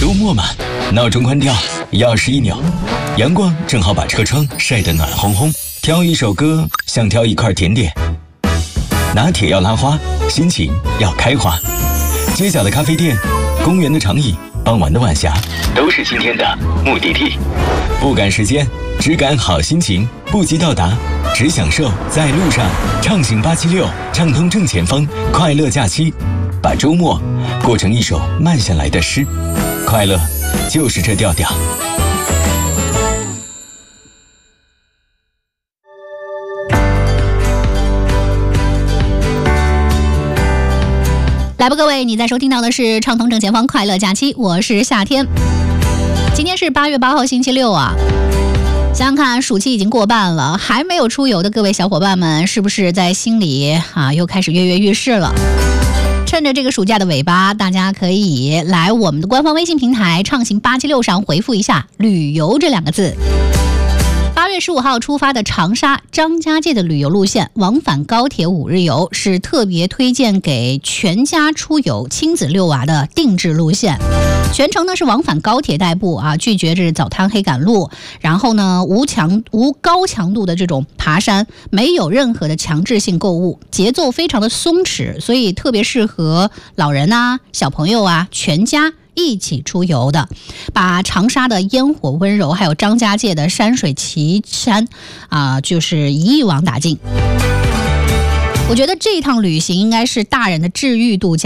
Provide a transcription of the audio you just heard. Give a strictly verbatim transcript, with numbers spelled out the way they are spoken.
周末嘛，闹钟关掉，钥匙一扭，阳光正好把车窗晒得暖烘烘。挑一首歌，像挑一块甜点。拿铁要拉花，心情要开花。街角的咖啡店，公园的长椅，傍晚的晚霞，都是今天的目的地。不赶时间，只赶好心情，不急到达，只享受在路上。畅行八七六，畅通正前方，快乐假期，把周末过成一首慢下来的诗。快乐就是这调调。 来吧，各位，你在收听到的是畅通正前方快乐假期，我是夏天。今天是八月八号星期六啊，想想看，暑期已经过半了，还没有出游的各位小伙伴们，是不是在心里啊又开始跃跃欲试了？趁着这个暑假的尾巴，大家可以来我们的官方微信平台畅行八七六上回复一下旅游这两个字。八月十五号出发的长沙张家界的旅游路线，往返高铁五日游，是特别推荐给全家出游、亲子遛娃的定制路线。全程呢是往返高铁代步啊，拒绝这早摊黑赶路，然后呢无强无高强度的这种爬山，没有任何的强制性购物，节奏非常的松弛，所以特别适合老人啊、小朋友啊、全家一起出游的。把长沙的烟火温柔，还有张家界的山水奇山啊、呃，就是一网打尽。我觉得这一趟旅行应该是大人的治愈度假。